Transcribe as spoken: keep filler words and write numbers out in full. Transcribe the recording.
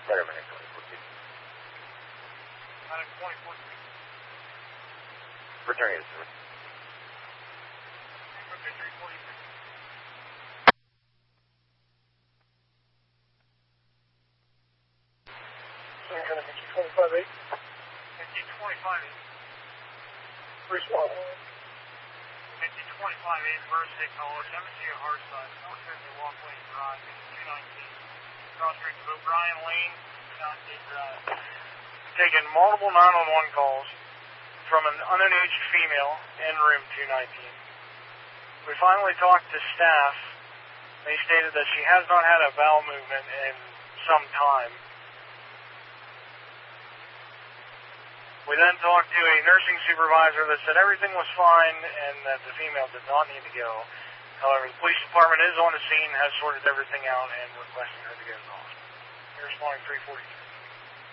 Letterman at twenty-four two. Out of twenty-four two. Returning to the three forty-six. So you're going to be twenty-five eight? Fifty twenty-five eight. Three small. Fifty twenty-five eight, first six caller, seven G hard side, four fifty walkway drive, two nineteen. Cross street to O'Brien Lane, Southgate Drive. Taking multiple nine one one calls from an unengaged female in room two nineteen. We finally talked to staff. They stated that she has not had a bowel movement in some time. We then talked to a nursing supervisor that said everything was fine and that the female did not need to go. However, the police department is on the scene, has sorted everything out, and requesting her to go to the hospital. You're responding three forty-two.